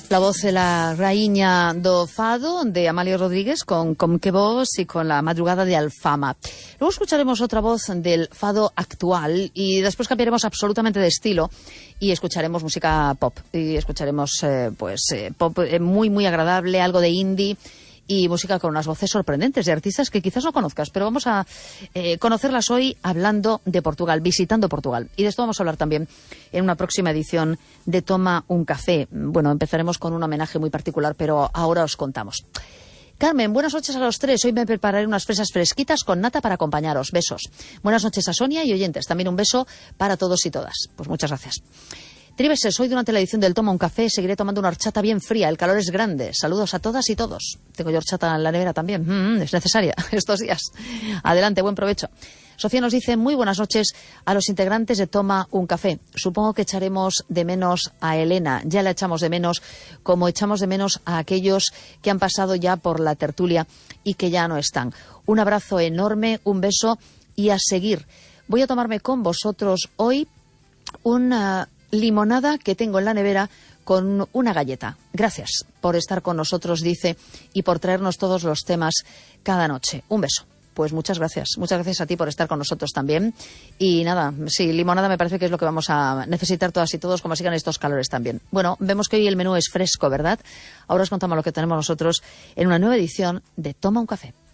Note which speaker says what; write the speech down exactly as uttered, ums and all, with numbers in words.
Speaker 1: La voz de la raíña do fado de Amalio Rodríguez con Com que vos y con La madrugada de Alfama. Luego escucharemos otra voz del fado actual y después cambiaremos absolutamente de estilo y escucharemos música pop y escucharemos eh, pues eh, pop eh, muy muy agradable, algo de indie y música con unas voces sorprendentes de artistas que quizás no conozcas, pero vamos a eh, conocerlas hoy hablando de Portugal, visitando Portugal. Y de esto vamos a hablar también en una próxima edición de Toma un Café. Bueno, empezaremos con un homenaje muy particular, pero ahora os contamos. Carmen, buenas noches a los tres. Hoy me prepararé unas fresas fresquitas con nata para acompañaros. Besos. Buenas noches a Sonia y oyentes. También un beso para todos y todas. Pues muchas gracias. Tribeses, hoy durante la edición del Toma un Café seguiré tomando una horchata bien fría, el calor es grande. Saludos a todas y todos. Tengo yo horchata en la nevera también, mm, es necesaria estos días. Adelante, buen provecho. Sofía nos dice, muy buenas noches a los integrantes de Toma un Café. Supongo que echaremos de menos a Elena, ya la echamos de menos, como echamos de menos a aquellos que han pasado ya por la tertulia y que ya no están. Un abrazo enorme, un beso y a seguir. Voy a tomarme con vosotros hoy una limonada que tengo en la nevera con una galleta. Gracias por estar con nosotros, dice, y por traernos todos los temas cada noche. Un beso. Pues muchas gracias. Muchas gracias a ti por estar con nosotros también. Y nada, sí, limonada me parece que es lo que vamos a necesitar todas y todos, como sigan estos calores también. Bueno, vemos que hoy el menú es fresco, ¿verdad? Ahora os contamos lo que tenemos nosotros en una nueva edición de Toma un Café.